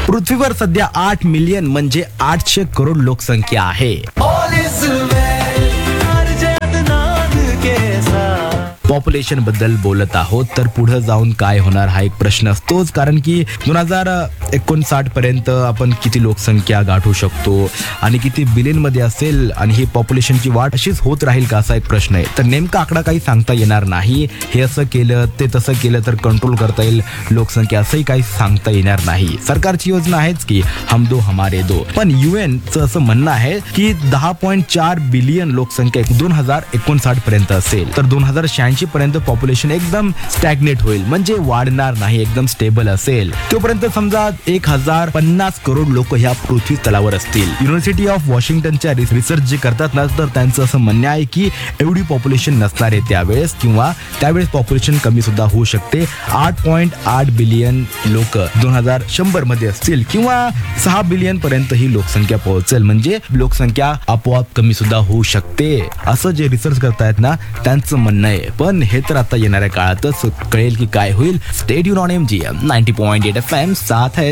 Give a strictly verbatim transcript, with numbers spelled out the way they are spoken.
पृथ्वीवर सध्या आठ मिलियन म्हणजे आठशे करोड लोकसंख्या आहे. पॉप्युलेशन बद्दल बोलत आहोत तर पुढे जाऊन काय होणार हा एक प्रश्न असतोच, कारण की दोन हजार एकोणसाठ पर्यंत आपण किती लोकसंख्या गाठू शकतो आणि किती बिलियन मध्ये असेल आणि ही पॉप्युलेशनची वाढ अशीच होत राहील का असा एक प्रश्न आहे. तर नेमका आकडा काही सांगता येणार नाही. हे असं केलं ते तसं केलं तर कंट्रोल करता येईल लोकसंख्या असंही काही सांगता येणार नाही. सरकारची योजना आहेच की हम दो हमारे दो, पण युएनचं असं म्हणणं आहे की दहा पॉईंट चार बिलियन लोकसंख्या दोन हजार एकोणसाठ पर्यंत असेल तर दोन हजार शहाऐंशी पर्यंत पॉप्युलेशन एकदम स्टॅग्नेट होईल, म्हणजे वाढणार नाही, एकदम स्टेबल असेल. तोपर्यंत समजा एक हजार पन्नास करोड लोक ह्या पृथ्वी तलावर असतील. युनिव्हर्सिटी ऑफ वॉशिंग्टनच्या रिसर्च जे करतात ना तर त्यांचं असं म्हणणं आहे की एवढी पॉप्युलेशन नसणार आहे त्यावेळेस, किंवा त्यावेळेस पॉप्युलेशन कमी सुद्धा होऊ शकते. आठ पॉईंट आठ बिलियन लोक दोन हजार शंभर मध्ये असतील किंवा सहा बिलियन पर्यंत ही लोकसंख्या पोहोचेल, म्हणजे लोकसंख्या आपोआप कमी सुद्धा होऊ शकते असं जे रिसर्च करतायत ना त्यांचं म्हणणं आहे. पण हे तर आता येणाऱ्या काळातच कळेल की काय होईल. Stay tune on M G M ninety point eight F M साथ है